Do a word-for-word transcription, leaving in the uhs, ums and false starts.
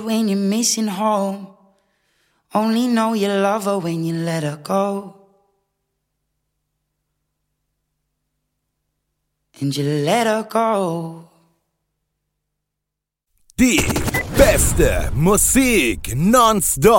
When you're missing home, only know you love her when you let her go. And you let her go. Die beste Musik nonstop.